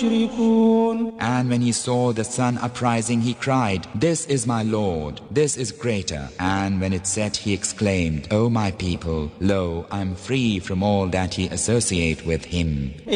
يشركون. And when he saw the sun uprising, he cried, "This is my Lord, this is greater." And when it set, he exclaimed, "O my people, lo, I am free from all that ye associate with him."